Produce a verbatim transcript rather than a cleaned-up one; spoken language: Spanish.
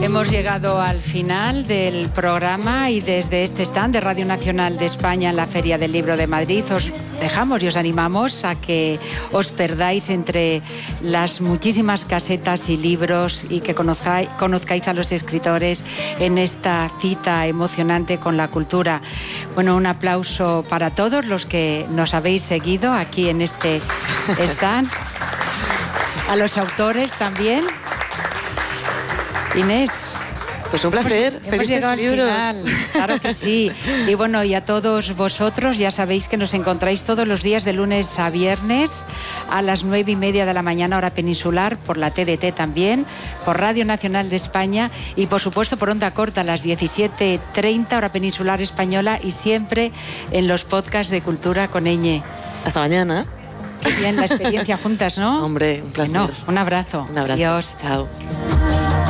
Hemos llegado al final del programa y desde este stand de Radio Nacional de España en la Feria del Libro de Madrid os dejamos y os animamos a que os perdáis entre las muchísimas casetas y libros y que conozcáis, conozcáis a los escritores en esta cita emocionante con la cultura. Bueno, un aplauso para todos los que nos habéis seguido aquí en este stand. A los autores también. Inés. Pues un placer, hemos, felices hemos llegado libros. Al final, claro que sí. Y bueno, y a todos vosotros, ya sabéis que nos encontráis todos los días de lunes a viernes a las nueve y media de la mañana, hora peninsular, por la T D T también, por Radio Nacional de España y por supuesto por onda corta a las diecisiete treinta, hora peninsular española, y siempre en los podcasts de Cultura con Eñe. Hasta mañana. Qué bien la experiencia juntas, ¿no? Hombre, un placer. No, un abrazo. Un abrazo. Adiós. Chao.